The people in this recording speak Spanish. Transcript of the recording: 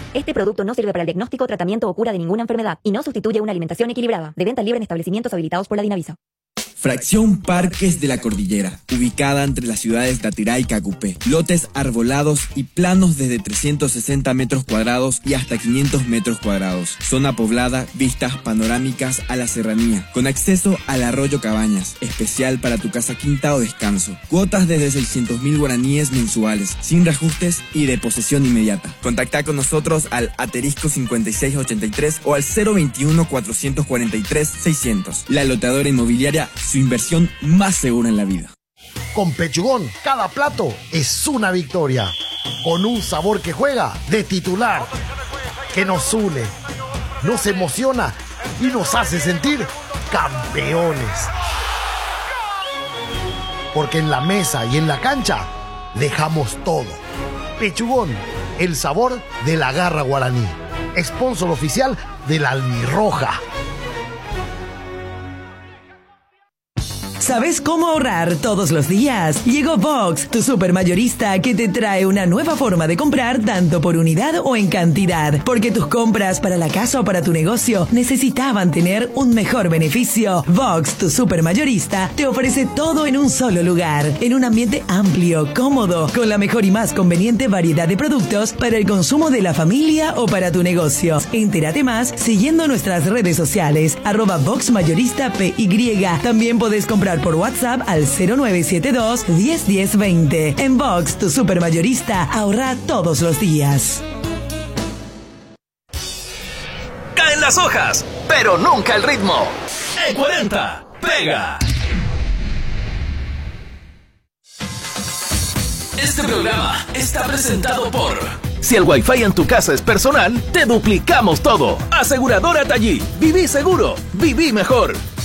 Este producto no sirve para el diagnóstico, tratamiento o cura de ninguna enfermedad y no sustituye una alimentación equilibrada. De venta libre en establecimientos habilitados por la Dinavisa. Fracción Parques de la Cordillera, ubicada entre las ciudades de Atirá y Cacupé. Lotes arbolados y planos desde 360 metros cuadrados y hasta 500 metros cuadrados. Zona poblada, vistas panorámicas a la serranía, con acceso al arroyo Cabañas, especial para tu casa quinta o descanso. Cuotas desde 600.000 guaraníes mensuales, sin reajustes y de posesión inmediata. Contacta con nosotros al asterisco 5683 o al 021 443 600. La loteadora inmobiliaria, su inversión más segura en la vida. Con Pechugón, cada plato es una victoria. Con un sabor que juega de titular, que nos une, nos emociona y nos hace sentir campeones. Porque en la mesa y en la cancha dejamos todo. Pechugón, el sabor de la garra guaraní. Sponsor oficial de la Albirroja. ¿Sabes cómo ahorrar todos los días? Llegó Vox, tu supermayorista que te trae una nueva forma de comprar tanto por unidad o en cantidad. Porque tus compras para la casa o para tu negocio necesitaban tener un mejor beneficio. Vox, tu supermayorista, te ofrece todo en un solo lugar, en un ambiente amplio, cómodo, con la mejor y más conveniente variedad de productos para el consumo de la familia o para tu negocio. Entérate más siguiendo nuestras redes sociales, @VoxMayorista_PY. También podés comprar por WhatsApp al 0972 101020. En Vox, tu supermayorista, ahorra todos los días. Caen las hojas, pero nunca el ritmo. E40, pega. Este programa está presentado por... Si el Wi-Fi en tu casa es personal, te duplicamos todo. Aseguradora Tallí. Viví seguro, viví mejor.